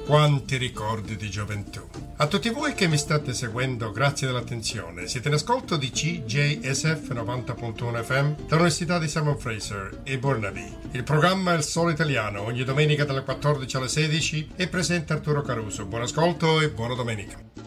Quanti ricordi di gioventù. A tutti voi che mi state seguendo, grazie dell'attenzione. Siete in ascolto di CJSF 90.1 FM dall'Università di Simon Fraser e Burnaby. Il programma è Il Solo Italiano, ogni domenica dalle 14 alle 16 e presenta Arturo Caruso. Buon ascolto e buona domenica.